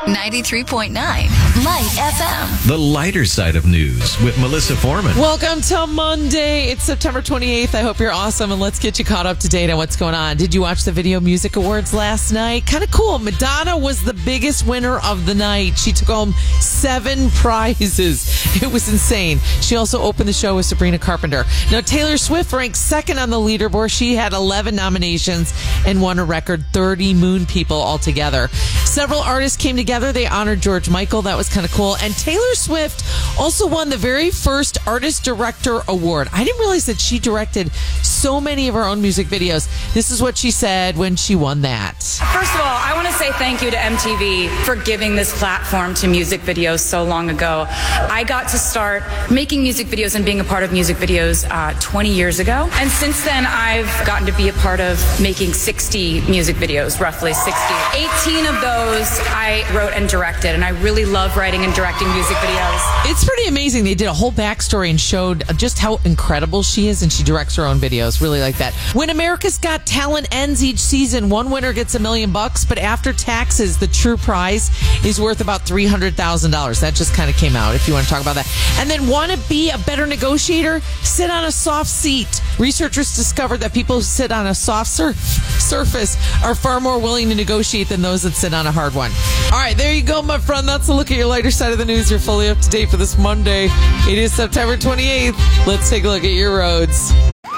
93.9 Light FM. The lighter side of news with Melissa Foreman. Welcome to Monday. It's September 28th. I hope you're awesome, and let's get you caught up to date on what's going on. Did you watch the Video Music Awards last night? Kind of cool. Madonna was the biggest winner of the night. She took home 7 prizes. It was insane. She also opened the show with Sabrina Carpenter. Now, Taylor Swift ranked second on the leaderboard. She had 11 nominations and won a record 30 Moon People altogether. Several artists came together. They honored George Michael. That was kind of cool. And Taylor Swift also won the very first Artist Director Award. I didn't realize that she directed so many of her own music videos. This is what she said when she won that. First of all, I want to say thank you to MTV for giving this platform to music videos so long ago. I got to start making music videos and being a part of music videos 20 years ago. And since then, I've gotten to be a part of making 60 music videos, roughly 60. 18 of those I wrote and directed, and I really love writing and directing music videos. It's pretty amazing. They did a whole backstory and showed just how incredible she is, and she directs her own videos. Really like that. When America's Got Talent ends each season, one winner gets $1 million, but after taxes, the true prize is worth about $300,000. That just kind of came out, if you want to talk about that. And then, want to be a better negotiator? Sit on a soft seat. Researchers discovered that people who sit on a soft surface are far more willing to negotiate than those that sit on a hard one. All right, there you go, my friend. That's a look at your lighter side of the news. You're fully up to date for this Monday. It is September 28th. Let's take a look at your roads.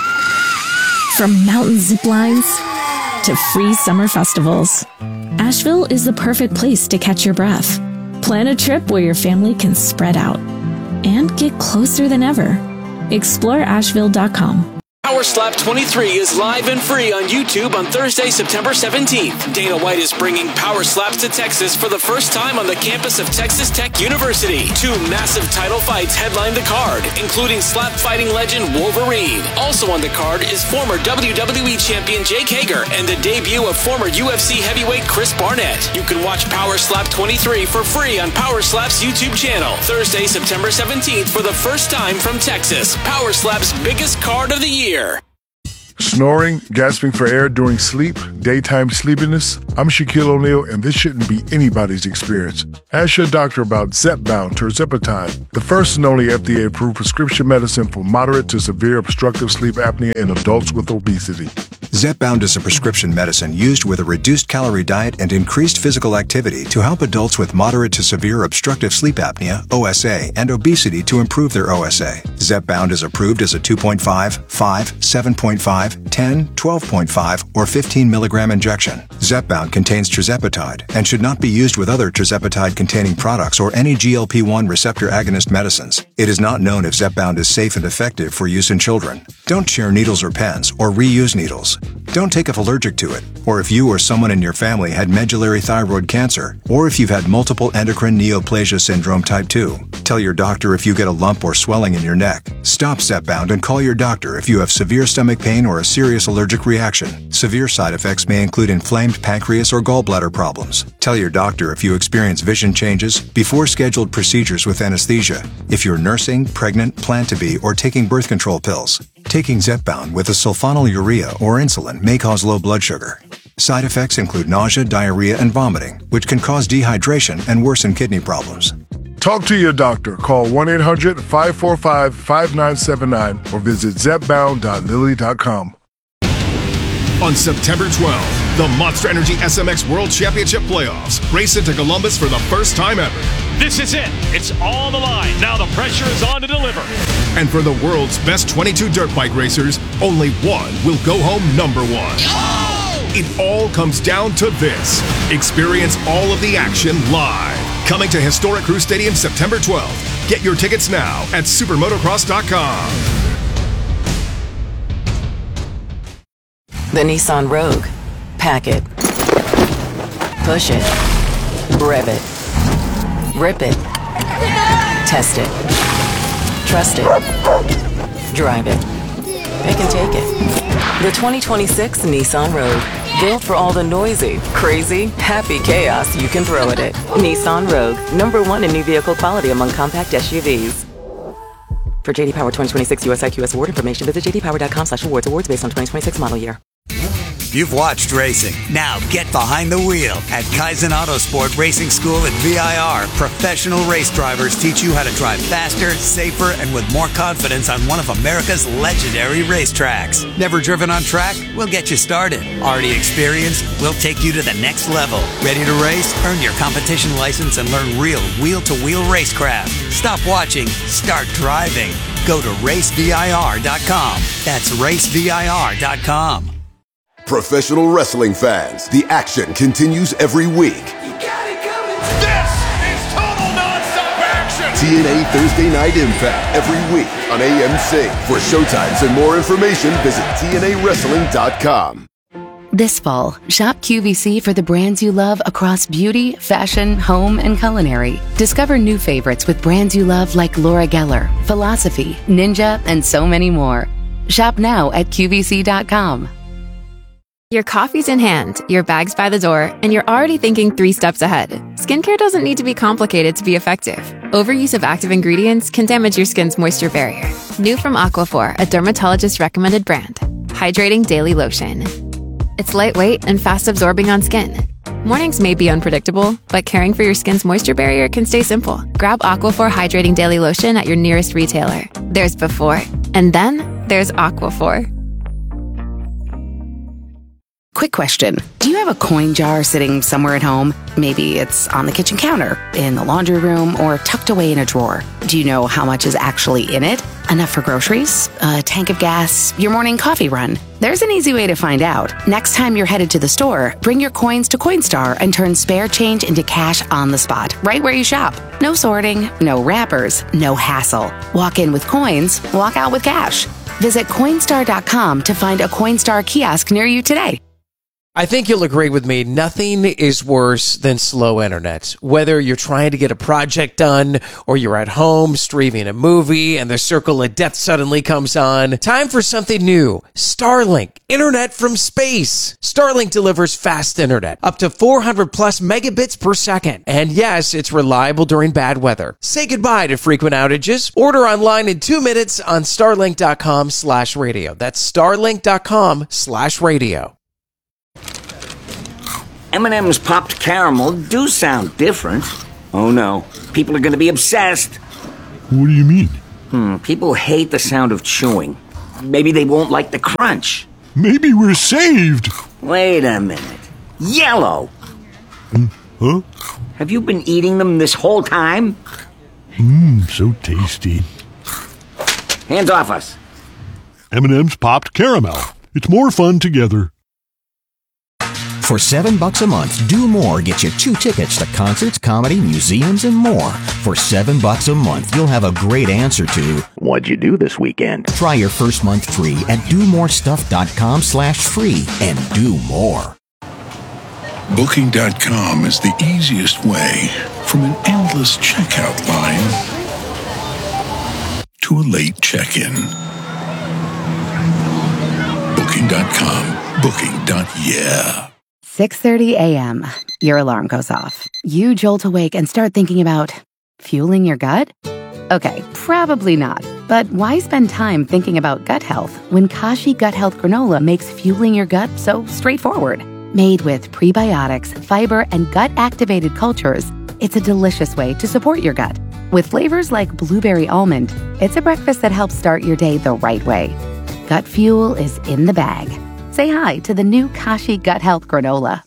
From mountain zip lines to free summer festivals, Asheville is the perfect place to catch your breath. Plan a trip where your family can spread out and get closer than ever. Explore Asheville.com. Power Slap 23 is live and free on YouTube on Thursday, September 17th. Dana White is bringing Power Slaps to Texas for the first time on the campus of Texas Tech University. 2 massive title fights headline the card, including slap fighting legend Wolverine. Also on the card is former WWE champion Jake Hager and the debut of former UFC heavyweight Chris Barnett. You can watch Power Slap 23 for free on Power Slap's YouTube channel. Thursday, September 17th for the first time from Texas. Power Slap's biggest card of the year. Snoring, gasping for air during sleep, daytime sleepiness? I'm Shaquille O'Neal, and this shouldn't be anybody's experience. Ask your doctor about Zepbound tirzepatide, the first and only FDA-approved prescription medicine for moderate to severe obstructive sleep apnea in adults with obesity. Zepbound is a prescription medicine used with a reduced calorie diet and increased physical activity to help adults with moderate to severe obstructive sleep apnea, OSA, and obesity to improve their OSA. Zepbound is approved as a 2.5, 5, 7.5, 10, 12.5, or 15 milligram injection. Zepbound contains tirzepatide and should not be used with other tirzepatide-containing products or any GLP-1 receptor agonist medicines. It is not known if Zepbound is safe and effective for use in children. Don't share needles or pens or reuse needles. Don't take if allergic to it, or if you or someone in your family had medullary thyroid cancer, or if you've had multiple endocrine neoplasia syndrome type 2. Tell your doctor if you get a lump or swelling in your neck. Stop Zepbound and call your doctor if you have severe stomach pain or a serious allergic reaction. Severe side effects may include inflamed pancreas or gallbladder problems. Tell your doctor if you experience vision changes before scheduled procedures with anesthesia, if you're nursing, pregnant, plan to be, or taking birth control pills. Taking Zepbound with a sulfonylurea or insulin may cause low blood sugar. Side effects include nausea, diarrhea, and vomiting, which can cause dehydration and worsen kidney problems. Talk to your doctor. Call 1-800-545-5979 or visit zepbound.lilly.com. On September 12th, the Monster Energy SMX World Championship Playoffs race into Columbus for the first time ever. This is it. It's on the line. Now the pressure is on to deliver. And for the world's best 22 dirt bike racers, only one will go home number one. It all comes down to this. Experience all of the action live. Coming to Historic Crew Stadium September 12th. Get your tickets now at supermotocross.com. The Nissan Rogue. Pack it. Push it. Rev it. Rip it. Test it. Trust it. Drive it. Pick and take it. The 2026 Nissan Rogue. Built for all the noisy, crazy, happy chaos you can throw at it. Nissan Rogue. #1 in new vehicle quality among compact SUVs. For JD Power 2026 US IQS award information, visit jdpower.com/awards. Awards based on 2026 model year. You've watched racing. Now get behind the wheel at Kaizen Autosport Racing School at VIR. Professional race drivers teach you how to drive faster, safer, and with more confidence on one of America's legendary racetracks. Never driven on track? We'll get you started. Already experienced? We'll take you to the next level. Ready to race? Earn your competition license and learn real wheel-to-wheel racecraft. Stop watching. Start driving. Go to racevir.com. That's racevir.com. Professional wrestling fans, the action continues every week. This is total nonstop action! TNA Thursday Night Impact every week on AMC. For showtimes and more information, visit TNAWrestling.com. This fall, shop QVC for the brands you love across beauty, fashion, home, and culinary. Discover new favorites with brands you love like Laura Geller, Philosophy, Ninja, and so many more. Shop now at QVC.com. Your coffee's in hand, your bag's by the door, and you're already thinking 3 steps ahead. Skincare doesn't need to be complicated to be effective. Overuse of active ingredients can damage your skin's moisture barrier. New from Aquaphor, a dermatologist-recommended brand. Hydrating Daily Lotion. It's lightweight and fast-absorbing on skin. Mornings may be unpredictable, but caring for your skin's moisture barrier can stay simple. Grab Aquaphor Hydrating Daily Lotion at your nearest retailer. There's before, and then there's Aquaphor. Quick question. Do you have a coin jar sitting somewhere at home? Maybe it's on the kitchen counter, in the laundry room, or tucked away in a drawer. Do you know how much is actually in it? Enough for groceries? A tank of gas? Your morning coffee run? There's an easy way to find out. Next time you're headed to the store, bring your coins to Coinstar and turn spare change into cash on the spot, right where you shop. No sorting, no wrappers, no hassle. Walk in with coins, walk out with cash. Visit Coinstar.com to find a Coinstar kiosk near you today. I think you'll agree with me. Nothing is worse than slow internet. Whether you're trying to get a project done or you're at home streaming a movie and the circle of death suddenly comes on. Time for something new. Starlink. Internet from space. Starlink delivers fast internet. Up to 400 plus megabits per second. And yes, it's reliable during bad weather. Say goodbye to frequent outages. Order online in 2 minutes on starlink.com/radio. That's starlink.com/radio. M&M's popped caramel do sound different. Oh no, people are going to be obsessed. What do you mean? People hate the sound of chewing. Maybe they won't like the crunch. Maybe we're saved. Wait a minute. Yellow! Huh? Have you been eating them this whole time? So tasty. Hands off us. M&M's popped caramel. It's more fun together. For $7 a month, Do More gets you 2 tickets to concerts, comedy, museums, and more. For $7 a month, you'll have a great answer to, what'd you do this weekend? Try your first month free at domorestuff.com/free and do more. Booking.com is the easiest way from an endless checkout line to a late check-in. Booking.com. Booking.yeah. 6:30 a.m. Your alarm goes off. You jolt awake and start thinking about fueling your gut? Okay, probably not. But why spend time thinking about gut health when Kashi Gut Health Granola makes fueling your gut so straightforward? Made with prebiotics, fiber, and gut-activated cultures, it's a delicious way to support your gut. With flavors like blueberry almond, it's a breakfast that helps start your day the right way. Gut fuel is in the bag. Say hi to the new Kashi Gut Health Granola.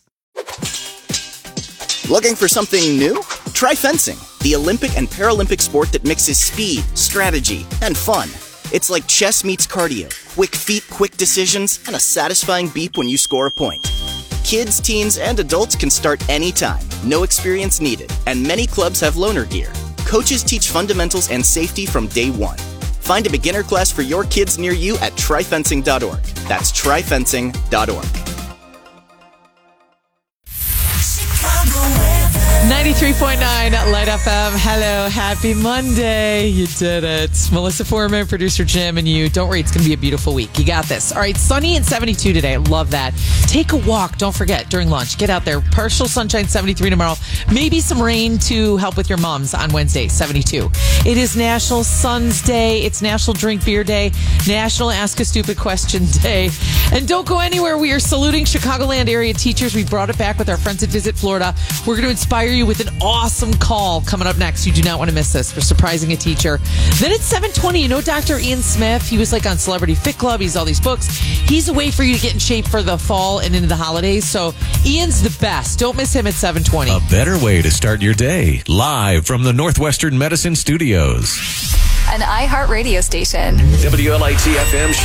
Looking for something new? Try fencing, the Olympic and Paralympic sport that mixes speed, strategy, and fun. It's like chess meets cardio, quick feet, quick decisions, and a satisfying beep when you score a point. Kids, teens, and adults can start anytime, no experience needed, and many clubs have loaner gear. Coaches teach fundamentals and safety from day one. Find a beginner class for your kids near you at tryfencing.org. That's tryfencing.org. 93.9 Light FM. Hello, happy Monday. You did it. Melissa Foreman, producer Jim, and you. Don't worry, it's going to be a beautiful week. You got this. All right, sunny and 72 today. I love that. Take a walk. Don't forget, during lunch. Get out there. Partial sunshine, 73 tomorrow. Maybe some rain to help with your mums on Wednesday, 72. It is National Suns Day. It's National Drink Beer Day. National Ask a Stupid Question Day. And don't go anywhere. We are saluting Chicagoland area teachers. We brought it back with our friends at Visit Florida. We're going to inspire you with an awesome call coming up next. You do not want to miss this for surprising a teacher. Then at 7:20, you know Dr. Ian Smith? He was like on Celebrity Fit Club. He's all these books. He's a way for you to get in shape for the fall and into the holidays. So Ian's the best. Don't miss him at 7:20. A better way to start your day. Live from the Northwestern Medicine Studios. An iHeartRadio station. WLIT FM